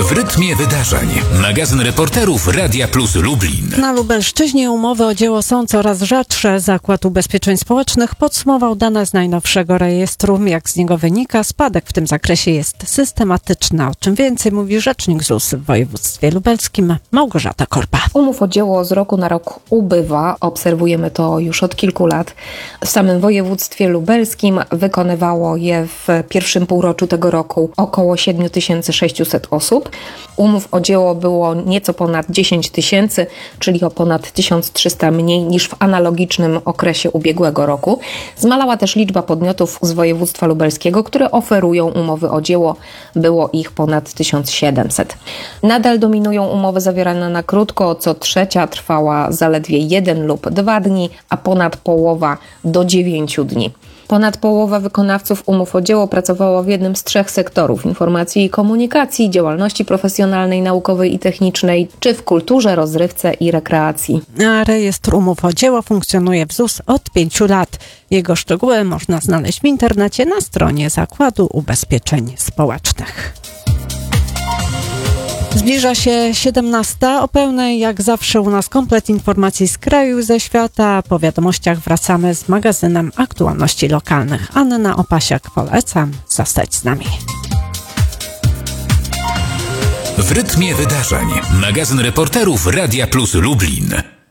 W rytmie wydarzeń. Magazyn reporterów Radia Plus Lublin. Na Lubelszczyźnie umowy o dzieło są coraz rzadsze. Zakład Ubezpieczeń Społecznych podsumował dane z najnowszego rejestru. Jak z niego wynika, spadek w tym zakresie jest systematyczny. O czym więcej mówi rzecznik ZUS w województwie lubelskim Małgorzata Korpa. Umów o dzieło z roku na rok ubywa. Obserwujemy to już od kilku lat. W samym województwie lubelskim wykonywało je w pierwszym półroczu tego roku około 7600 osób. Umów o dzieło było nieco ponad 10 tysięcy, czyli o ponad 1300 mniej niż w analogicznym okresie ubiegłego roku. Zmalała też liczba podmiotów z województwa lubelskiego, które oferują umowy o dzieło. Było ich ponad 1700. Nadal dominują umowy zawierane na krótko. Co trzecia trwała zaledwie 1 lub 2 dni, a ponad połowa do 9 dni. Ponad połowa wykonawców umów o dzieło pracowała w jednym z 3 sektorów: informacji i komunikacji, działalności profesjonalnej, naukowej i technicznej, czy w kulturze, rozrywce i rekreacji. A rejestr umów o dzieło funkcjonuje w ZUS od 5 lat. Jego szczegóły można znaleźć w internecie na stronie Zakładu Ubezpieczeń Społecznych. Zbliża się 17. O pełnej jak zawsze u nas komplet informacji z kraju i ze świata. Po wiadomościach wracamy z magazynem aktualności lokalnych. Anna Opasiak, polecam zostać z nami. W rytmie wydarzeń. Magazyn reporterów Radia Plus Lublin.